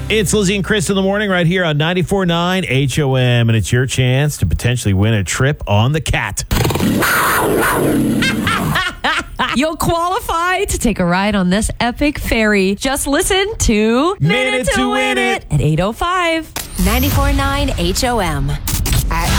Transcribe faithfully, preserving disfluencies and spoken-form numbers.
It's Lizzie and Chris in the morning right here on ninety-four point nine H O M, and it's your chance to potentially win a trip on the Cat. You'll qualify to take a ride on this epic ferry. Just listen to Minute to Win It at eight oh five. ninety-four point nine H O M. At